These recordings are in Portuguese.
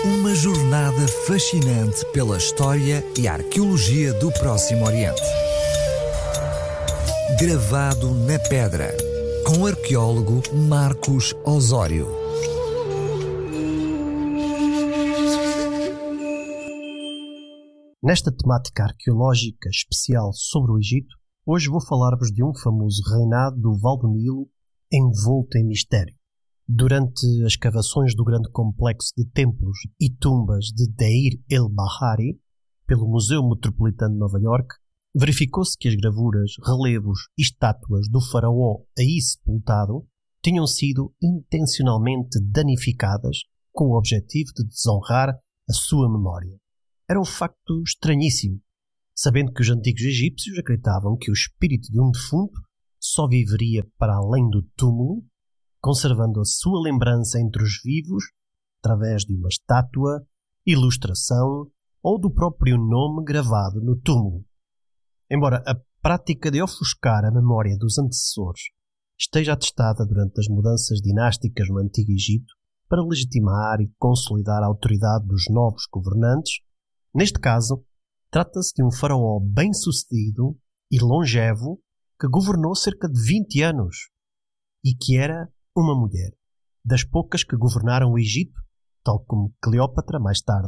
Uma jornada fascinante pela história e arqueologia do Próximo Oriente. Gravado na pedra, com o arqueólogo Marcos Osório. Nesta temática arqueológica especial sobre o Egito, hoje vou falar-vos de um famoso reinado do Val do Nilo envolto em mistério. Durante as escavações do grande complexo de templos e tumbas de Deir el-Bahari, pelo Museu Metropolitano de Nova Iorque, verificou-se que as gravuras, relevos e estátuas do faraó aí sepultado tinham sido intencionalmente danificadas com o objetivo de desonrar a sua memória. Era um facto estranhíssimo, sabendo que os antigos egípcios acreditavam que o espírito de um defunto só viveria para além do túmulo, conservando a sua lembrança entre os vivos através de uma estátua, ilustração ou do próprio nome gravado no túmulo. Embora a prática de ofuscar a memória dos antecessores esteja atestada durante as mudanças dinásticas no Antigo Egito para legitimar e consolidar a autoridade dos novos governantes, neste caso, trata-se de um faraó bem-sucedido e longevo que governou cerca de 20 anos e que era uma mulher, das poucas que governaram o Egito, tal como Cleópatra mais tarde.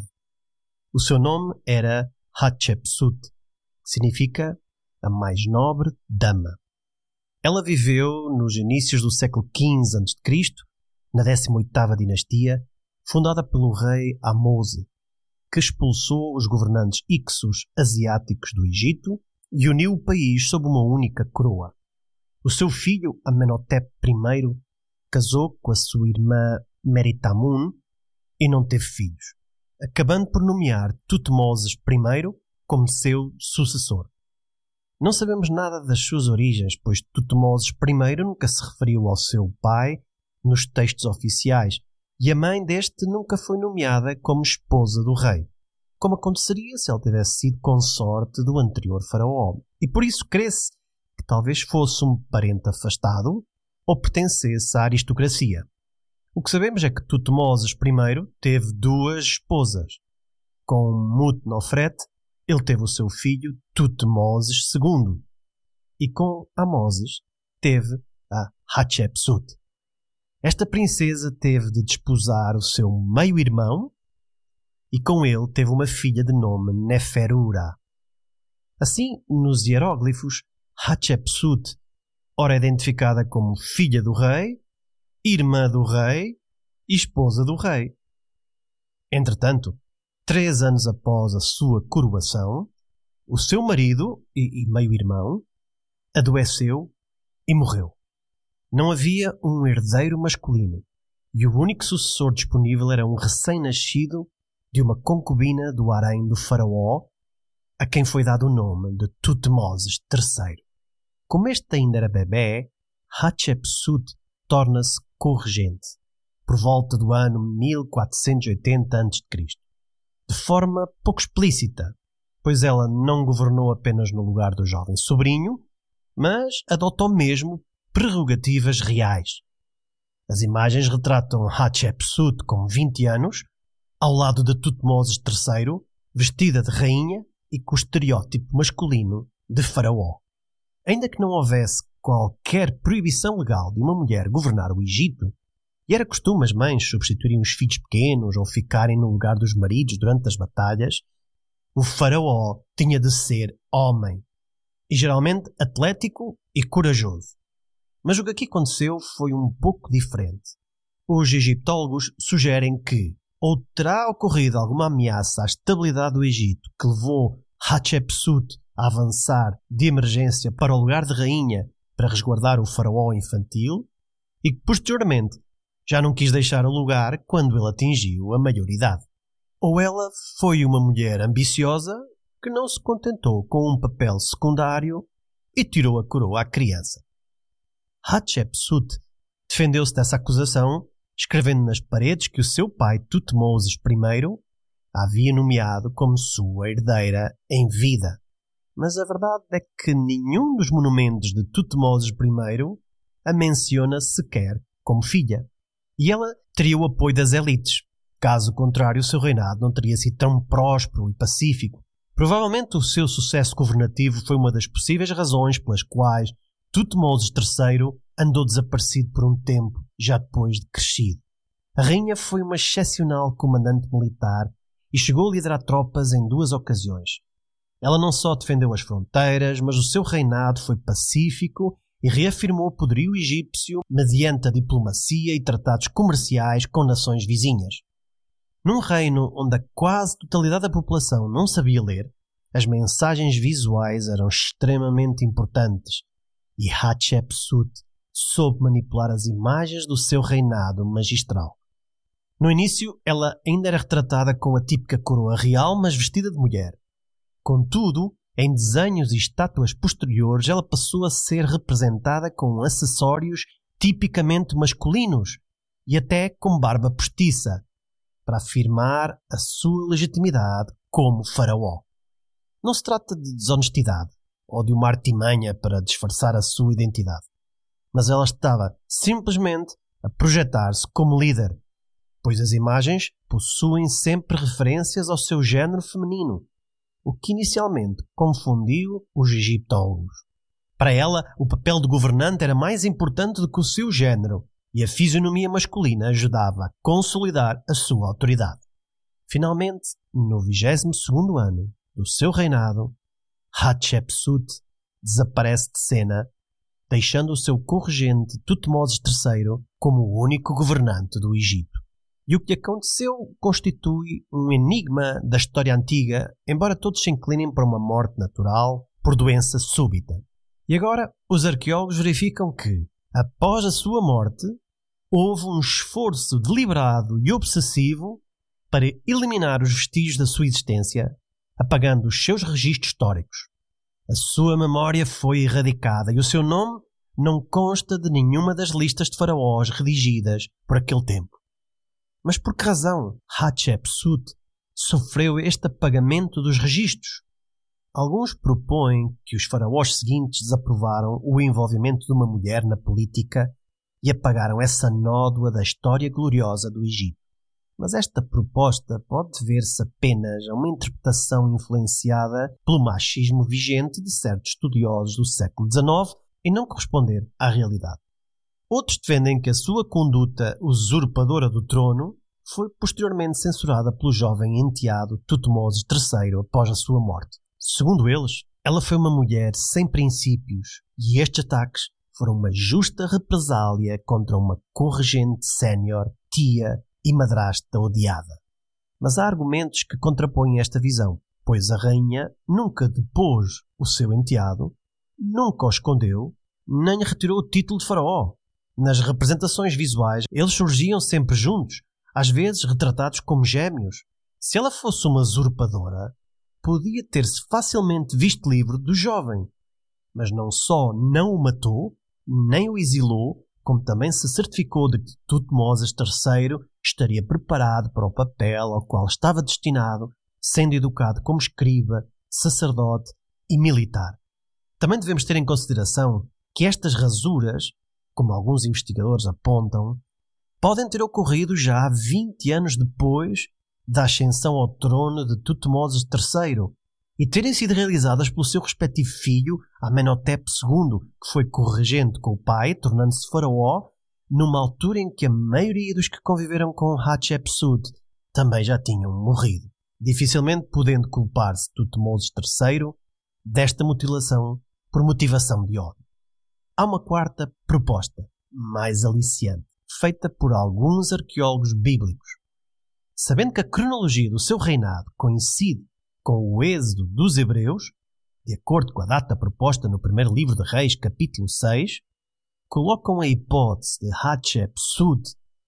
O seu nome era Hatshepsut, que significa a mais nobre dama. Ela viveu nos inícios do século XV a.C., na 18ª dinastia, fundada pelo rei Ahmose, que expulsou os governantes Hyksos asiáticos do Egito e uniu o país sob uma única coroa. O seu filho, Amenhotep I, casou com a sua irmã Meritamun e não teve filhos, acabando por nomear Tutmoses I como seu sucessor. Não sabemos nada das suas origens, pois Tutmoses I nunca se referiu ao seu pai nos textos oficiais e a mãe deste nunca foi nomeada como esposa do rei, como aconteceria se ela tivesse sido consorte do anterior faraó, e por isso crê-se que talvez fosse um parente afastado ou pertencesse à aristocracia. O que sabemos é que Tutmoses I teve duas esposas. Com Mut-Nofret, ele teve o seu filho Tutmoses II, e com Ahmoses teve a Hatshepsut. Esta princesa teve de desposar o seu meio-irmão e com ele teve uma filha de nome Neferura. Assim, nos hieróglifos, Hatshepsut ora é identificada como filha do rei, irmã do rei e esposa do rei. Entretanto, 3 anos após a sua coroação, o seu marido e meio-irmão adoeceu e morreu. Não havia um herdeiro masculino e o único sucessor disponível era um recém-nascido de uma concubina do harém do faraó, a quem foi dado o nome de Tutmoses III. Como este ainda era bebé, Hatshepsut torna-se corregente, por volta do ano 1480 a.C., de forma pouco explícita, pois ela não governou apenas no lugar do jovem sobrinho, mas adotou mesmo prerrogativas reais. As imagens retratam Hatshepsut com 20 anos, ao lado de Tutmoses III, vestida de rainha e com o estereótipo masculino de faraó. Ainda que não houvesse qualquer proibição legal de uma mulher governar o Egito, e era costume as mães substituírem os filhos pequenos ou ficarem no lugar dos maridos durante as batalhas, o faraó tinha de ser homem, e geralmente atlético e corajoso. Mas o que aqui aconteceu foi um pouco diferente. Os egiptólogos sugerem que ou terá ocorrido alguma ameaça à estabilidade do Egito que levou Hatshepsut a avançar de emergência para o lugar de rainha para resguardar o faraó infantil e que posteriormente já não quis deixar o lugar quando ele atingiu a maioridade. Ou ela foi uma mulher ambiciosa que não se contentou com um papel secundário e tirou a coroa à criança. Hatshepsut defendeu-se dessa acusação, escrevendo nas paredes que o seu pai Tutmoses I a havia nomeado como sua herdeira em vida. Mas a verdade é que nenhum dos monumentos de Tutmoses I a menciona sequer como filha. E ela teria o apoio das elites, Caso contrário, o seu reinado não teria sido tão próspero e pacífico. Provavelmente o seu sucesso governativo foi uma das possíveis razões pelas quais Tutmosis III andou desaparecido por um tempo, já depois de crescido. A rainha foi uma excepcional comandante militar e chegou a liderar tropas em 2 ocasiões. Ela não só defendeu as fronteiras, mas o seu reinado foi pacífico e reafirmou o poderio egípcio mediante a diplomacia e tratados comerciais com nações vizinhas. Num reino onde a quase totalidade da população não sabia ler, as mensagens visuais eram extremamente importantes e Hatshepsut soube manipular as imagens do seu reinado magistral. No início, ela ainda era retratada com a típica coroa real, mas vestida de mulher. Contudo, em desenhos e estátuas posteriores, ela passou a ser representada com acessórios tipicamente masculinos e até com barba postiça, para afirmar a sua legitimidade como faraó. Não se trata de desonestidade ou de uma artimanha para disfarçar a sua identidade, mas ela estava simplesmente a projetar-se como líder, pois as imagens possuem sempre referências ao seu género feminino, o que inicialmente confundiu os egiptólogos. Para ela, o papel de governante era mais importante do que o seu género, e a fisionomia masculina ajudava a consolidar a sua autoridade. Finalmente, no 22º ano do seu reinado, Hatshepsut desaparece de cena, deixando o seu corregente Tutmosis III como o único governante do Egito. E o que lhe aconteceu constitui um enigma da história antiga, embora todos se inclinem para uma morte natural por doença súbita. E agora, os arqueólogos verificam que, após a sua morte, houve um esforço deliberado e obsessivo para eliminar os vestígios da sua existência, apagando os seus registros históricos. A sua memória foi erradicada e o seu nome não consta de nenhuma das listas de faraós redigidas por aquele tempo. Mas por que razão Hatshepsut sofreu este apagamento dos registros? Alguns propõem que os faraós seguintes desaprovaram o envolvimento de uma mulher na política e apagaram essa nódoa da história gloriosa do Egito. Mas esta proposta pode ver-se apenas a uma interpretação influenciada pelo machismo vigente de certos estudiosos do século XIX e não corresponder à realidade. Outros defendem que a sua conduta usurpadora do trono foi posteriormente censurada pelo jovem enteado Tutmosis III após a sua morte. Segundo eles, ela foi uma mulher sem princípios e estes ataques foram uma justa represália contra uma corregente sénior, tia e madrasta odiada. Mas há argumentos que contrapõem esta visão, pois a rainha nunca depôs o seu enteado, nunca o escondeu, nem retirou o título de faraó. Nas representações visuais, eles surgiam sempre juntos, às vezes retratados como gêmeos. Se ela fosse uma usurpadora, podia ter-se facilmente visto livre do jovem. Mas não só não o matou, nem o exilou, como também se certificou de que Tutmosis III estaria preparado para o papel ao qual estava destinado, sendo educado como escriba, sacerdote e militar. Também devemos ter em consideração que estas rasuras, como alguns investigadores apontam, podem ter ocorrido já 20 anos depois da ascensão ao trono de Tutmosis III e terem sido realizadas pelo seu respectivo filho, Amenhotep II, que foi corregente com o pai, tornando-se faraó, numa altura em que a maioria dos que conviveram com Hatshepsut também já tinham morrido, dificilmente podendo culpar-se Tutmosis III desta mutilação por motivação de ódio. Há uma quarta proposta, mais aliciante, feita por alguns arqueólogos bíblicos. Sabendo que a cronologia do seu reinado coincide com o êxodo dos hebreus, de acordo com a data proposta no primeiro livro de Reis, capítulo 6, colocam a hipótese de Hatshepsut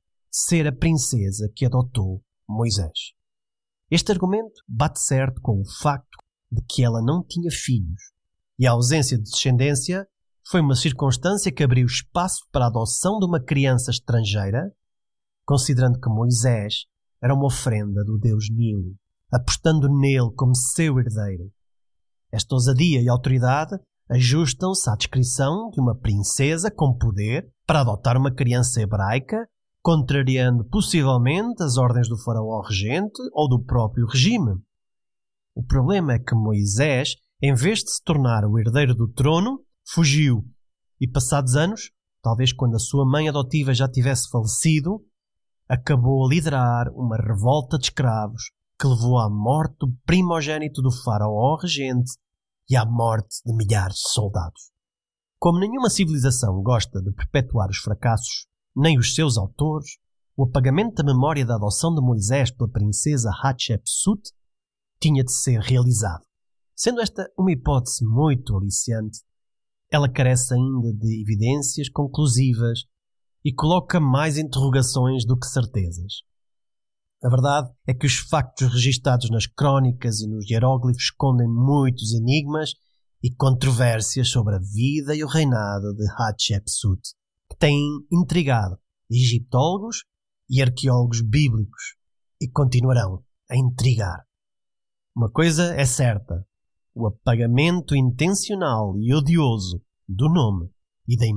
ser a princesa que adotou Moisés. Este argumento bate certo com o facto de que ela não tinha filhos, e a ausência de descendência foi uma circunstância que abriu espaço para a adoção de uma criança estrangeira, considerando que Moisés era uma oferenda do deus Nilo, apostando nele como seu herdeiro. Esta ousadia e autoridade ajustam-se à descrição de uma princesa com poder para adotar uma criança hebraica contrariando possivelmente as ordens do faraó regente ou do próprio regime. O problema é que Moisés, em vez de se tornar o herdeiro do trono, fugiu e, passados anos, talvez quando a sua mãe adotiva já tivesse falecido, acabou a liderar uma revolta de escravos que levou à morte do primogênito do faraó regente e à morte de milhares de soldados. Como nenhuma civilização gosta de perpetuar os fracassos, nem os seus autores, o apagamento da memória da adoção de Moisés pela princesa Hatshepsut tinha de ser realizado. Sendo esta uma hipótese muito aliciante, ela carece ainda de evidências conclusivas e coloca mais interrogações do que certezas. A verdade é que os factos registados nas crónicas e nos hieróglifos escondem muitos enigmas e controvérsias sobre a vida e o reinado de Hatshepsut, que têm intrigado egiptólogos e arqueólogos bíblicos e continuarão a intrigar. Uma coisa é certa: o apagamento intencional e odioso do nome e da